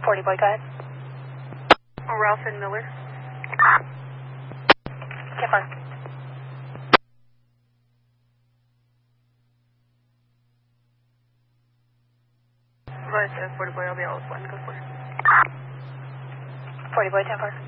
40 boy, go ahead. Ralph and Miller. 10-4. Voice 40 boy, I'll be all one, go for it. 40 boy, 10-4.